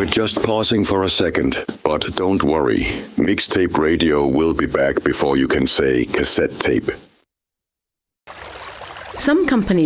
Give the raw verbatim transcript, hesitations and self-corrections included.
just pausing for a second, but don't worry. Mixtape Radio will be back before you can say cassette tape. Some companies